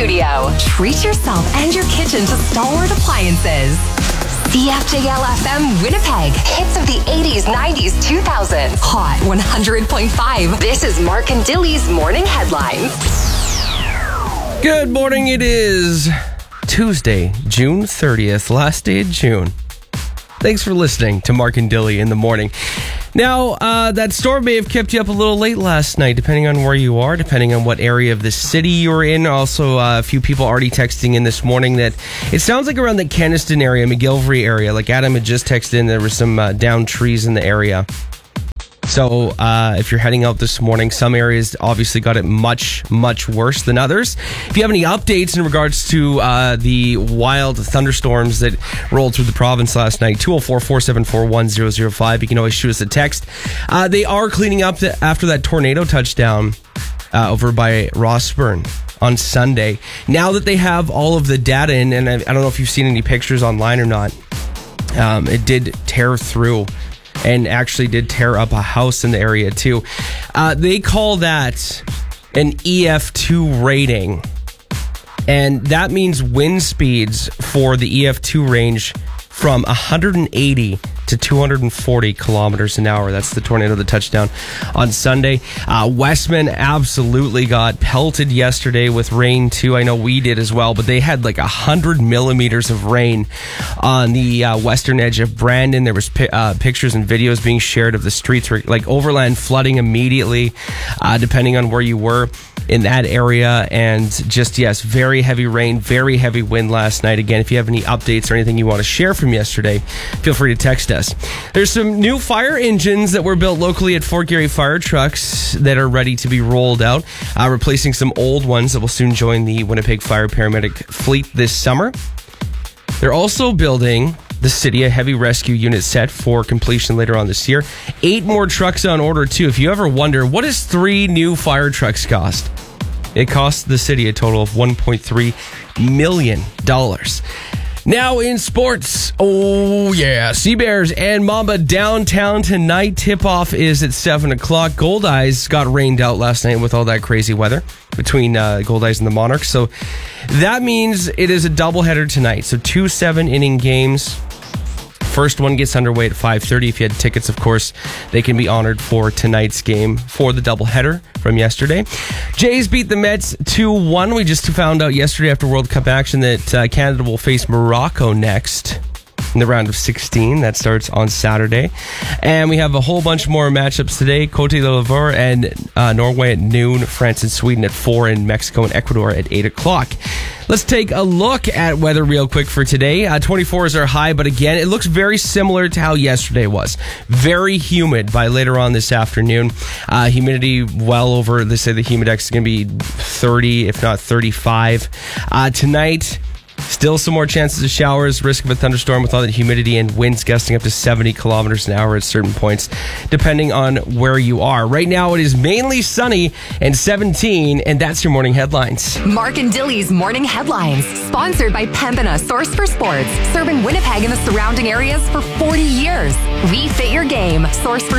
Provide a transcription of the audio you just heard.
studio. Treat yourself and your kitchen to stalwart appliances. CFJL FM Winnipeg. Hits of the 80s, 90s, 2000s. Hot 100.5. This is Mark and Dilly's Morning Headlines. Good morning. It is Tuesday, June 30th, last day of June. Thanks for listening to Mark and Dilly in the morning. Now, that storm may have kept you up a little late last night, depending on where you are, depending on what area of the city you're in. Also, a few people already texting in this morning that it sounds like around the Kenaston area, McGillivray area, like Adam had just texted in, there were some downed trees in the area. So if you're heading out this morning, some areas obviously got it much, much worse than others. If you have any updates in regards to the wild thunderstorms that rolled through the province last night, 204-474-1005, you can always shoot us a text. They are cleaning up after that tornado touchdown over by Rossburn on Sunday. Now that they have all of the data in, and I don't know if you've seen any pictures online or not, it did tear through and actually did tear up a house in the area too. They call that an EF2 rating. And that means wind speeds for the EF2 range from 180 to 240 kilometers an hour. That's the tornado that touched down on Sunday. Westman absolutely got pelted yesterday with rain too. I know we did as well, but they had like 100 millimeters of rain on the western edge of Brandon. There was pictures and videos being shared of the streets were like overland flooding immediately, depending on where you were in that area. And just, yes, very heavy rain, very heavy wind last night. Again, if you have any updates or anything you want to share from yesterday, feel free to text us. There's some new fire engines that were built locally at Fort Garry Fire Trucks that are ready to be rolled out, replacing some old ones that will soon join the Winnipeg Fire Paramedic fleet this summer. They're also building the city a heavy rescue unit set for completion later on this year. 8 more trucks on order too. If you ever wonder, what does 3 new fire trucks cost? It costs the city a total of $1.3 million. Now in sports, oh yeah, Sea Bears and Mamba downtown tonight. Tip-off is at 7 o'clock. Goldeyes got rained out last night with all that crazy weather between Goldeyes and the Monarchs. So that means it is a doubleheader tonight. So 2 7-inning games. First one gets underway at 5:30. If you had tickets, of course, they can be honored for tonight's game for the doubleheader from yesterday. Jays beat the Mets 2-1. We just found out yesterday after World Cup action that Canada will face Morocco next in the round of 16. That starts on Saturday. And we have a whole bunch more matchups today. Cote d'Ivoire and Norway at noon. France and Sweden at 4. And Mexico and Ecuador at 8 o'clock. Let's take a look at weather real quick for today. 24 is our high, but again, it looks very similar to how yesterday was. Very humid by later on this afternoon. Humidity well over, they say the humidex is going to be 30, if not 35. Tonight, still some more chances of showers, risk of a thunderstorm with all that humidity and winds gusting up to 70 kilometers an hour at certain points, depending on where you are. Right now, it is mainly sunny and 17, and that's your morning headlines. Mark and Dilly's Morning Headlines, sponsored by Pembina Source for Sports, serving Winnipeg and the surrounding areas for 40 years. We fit your game. Source for